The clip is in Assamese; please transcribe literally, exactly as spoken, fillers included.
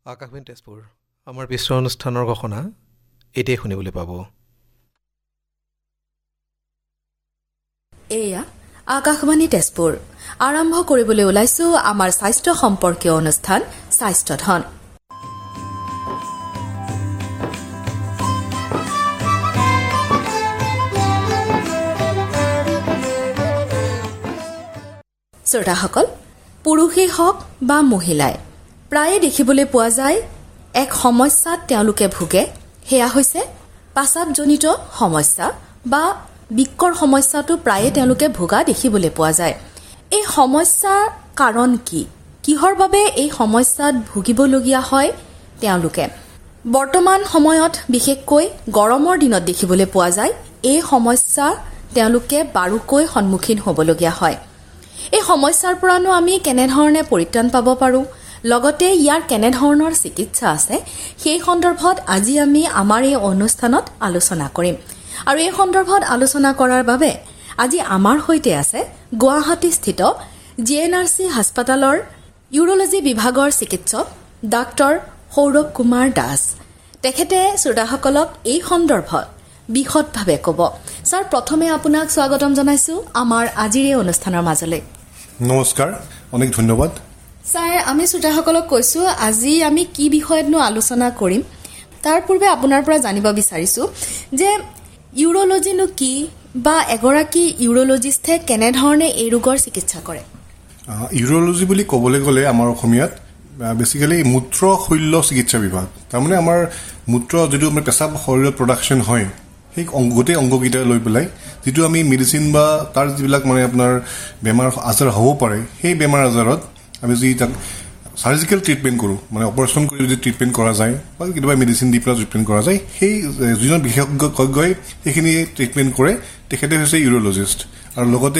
আকাশবাণী তেজপুৰ আমাৰ বিশ্ব অনুষ্ঠানৰ ঘোষণা এতিয়াই শুনিবলৈ পাব। এয়া আকাশবাণী তেজপুৰ আৰম্ভ কৰিবলৈ ওলাইছো আমাৰ স্বাস্থ্য সম্পৰ্কীয় অনুষ্ঠান স্বাস্থ্য ধন। শ্ৰোতাসকল, পুৰুষেই হওক বা মহিলাই প্ৰায়ে দেখিবলৈ পোৱা যায় এক সমস্যাত তেওঁলোকে ভোগে, সেয়া হৈছে পাচাবজনিত সমস্যা বা বিক্কৰ সমস্যাটো প্ৰায়ে তেওঁলোকে ভোগা দেখিবলৈ পোৱা যায়। এই সমস্যাৰ কাৰণ কি, কিহৰ বাবে এই সমস্যাত ভুগিবলগীয়া হয় তেওঁলোকে? বৰ্তমান সময়ত বিশেষকৈ গৰমৰ দিনত দেখিবলৈ পোৱা যায় এই সমস্যা তেওঁলোকে বাৰুকৈ সন্মুখীন হ'বলগীয়া হয়। এই সমস্যাৰ পৰানো আমি কেনেধৰণে পৰিত্ৰাণ পাব পাৰোঁ, লগতে ইয়াৰ কেনেধৰণৰ চিকিৎসা আছে, সেই সন্দৰ্ভত আজি আমি আমাৰ এই অনুষ্ঠানত আলোচনা কৰিম। আৰু এই সন্দৰ্ভত আলোচনা কৰাৰ বাবে আজি আমাৰ সৈতে আছে গুৱাহাটীস্থিত G N R C হাস্পাতালৰ urology বিভাগৰ চিকিৎসক ডাক্তৰ সৌৰভ কুমাৰ দাস। তেখেতে শ্ৰোতাসকলক এই সন্দৰ্ভত বিশদভাৱে ক'ব। ছাৰ, প্ৰথমে আপোনাক স্বাগতম জনাইছো আমাৰ আজিৰ এই অনুষ্ঠানৰ মাজলৈ। নমস্কাৰ, অনেক ধন্যবাদ। ছাৰ, আমি শ্ৰোতাসকলক কৈছো আজি আমি কি বিষয়তনো আলোচনা কৰিম। তাৰ পূৰ্বে আপোনাৰ পৰা জানিব বিচাৰিছো যে ইউৰলজিনো কি বা এগৰাকী ইউৰলজিষ্টে কেনেধৰণে এই ৰোগৰ চিকিৎসা কৰে? ইউৰলজি বুলি ক'বলৈ গ'লে আমাৰ অসমীয়াত বেছিকেলি মূত্ৰ শল্য চিকিৎসা বিভাগ। তাৰমানে আমাৰ মূত্ৰ যিটো আমাৰ পেচাব শৰীৰত প্ৰডাকশ্যন হয় সেই গোটেই অংগকেইটা লৈ পেলাই যিটো আমি মেডিচিন বা তাৰ যিবিলাক মানে আপোনাৰ বেমাৰ আজাৰ হ'ব পাৰে, সেই বেমাৰ আজাৰত আমি যদি তাক চাৰ্জিকেল ট্ৰিটমেণ্ট কৰোঁ, মানে অপাৰেশ্যন কৰি যদি ট্ৰিটমেণ্ট কৰা যায় বা কেতিয়াবা মেডিচিন দি পেলাই ট্ৰিটমেণ্ট কৰা যায়, সেই যিজন বিশেষজ্ঞই সেইখিনি ট্ৰিটমেণ্ট কৰে তেখেতে হৈছে ইউৰলজিষ্ট। আৰু লগতে